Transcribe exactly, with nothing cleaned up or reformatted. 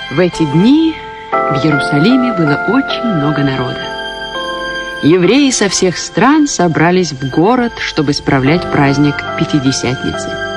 В эти дни в Иерусалиме было очень много народа. Евреи со всех стран собрались в город, чтобы справлять праздник Пятидесятницы.